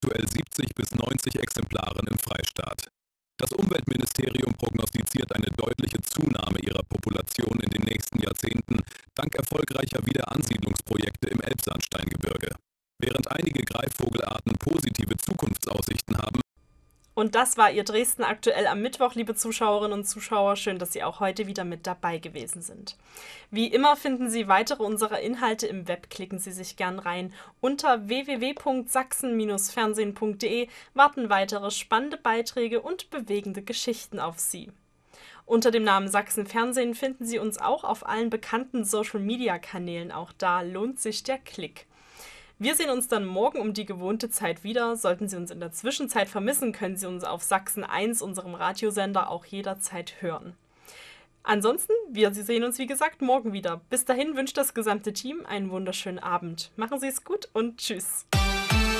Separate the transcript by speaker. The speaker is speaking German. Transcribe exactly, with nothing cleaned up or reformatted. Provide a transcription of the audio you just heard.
Speaker 1: aktuell siebzig bis neunzig Exemplaren im Freistaat. Das Umweltministerium prognostiziert eine deutliche Zunahme ihrer Population in den nächsten Jahrzehnten dank erfolgreicher Wiederansiedlungsprojekte im Elbsandsteingebirge. Während einige Greifvogelarten positive Zukunftsaussichten haben.
Speaker 2: Und das war Ihr Dresden aktuell am Mittwoch, liebe Zuschauerinnen und Zuschauer. Schön, dass Sie auch heute wieder mit dabei gewesen sind. Wie immer finden Sie weitere unserer Inhalte im Web. Klicken Sie sich gern rein. Unter w w w punkt sachsen Bindestrich fernsehen punkt de warten weitere spannende Beiträge und bewegende Geschichten auf Sie. Unter dem Namen Sachsen Fernsehen finden Sie uns auch auf allen bekannten Social-Media-Kanälen. Auch da lohnt sich der Klick. Wir sehen uns dann morgen um die gewohnte Zeit wieder. Sollten Sie uns in der Zwischenzeit vermissen, können Sie uns auf Sachsen eins, unserem Radiosender, auch jederzeit hören. Ansonsten, wir sehen uns wie gesagt morgen wieder. Bis dahin wünscht das gesamte Team einen wunderschönen Abend. Machen Sie es gut und tschüss.